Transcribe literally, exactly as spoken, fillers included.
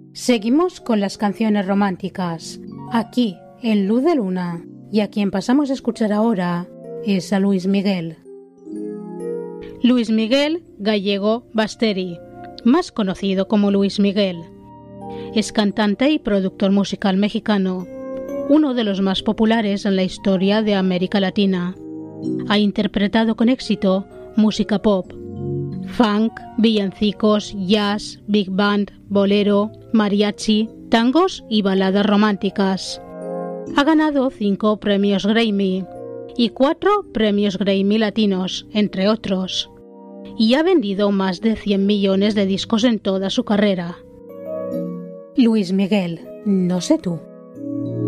Seguimos con las canciones románticas, aquí en Luz de Luna, y a quien pasamos a escuchar ahora es a Luis Miguel. Luis Miguel Gallego Basteri, más conocido como Luis Miguel. Es cantante y productor musical mexicano, uno de los más populares en la historia de América Latina. Ha interpretado con éxito música pop, funk, villancicos, jazz, big band, bolero, mariachi, tangos y baladas románticas. Ha ganado cinco premios Grammy y cuatro premios Grammy latinos, entre otros, y ha vendido más de cien millones de discos en toda su carrera. Luis Miguel, no sé tú.